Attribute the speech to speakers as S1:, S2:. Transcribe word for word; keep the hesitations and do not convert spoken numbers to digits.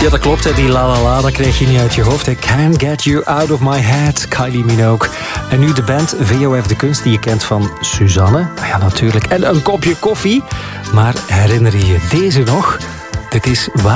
S1: Ja, dat klopt, hè. Die la la la, dat krijg je niet uit je hoofd. Hè. Can't get you out of my head, Kylie Minogue. En nu de band V O F De Kunst, die je kent van Suzanne. Nou ja, natuurlijk. En een kopje koffie. Maar herinner je je deze nog? Dit is waar.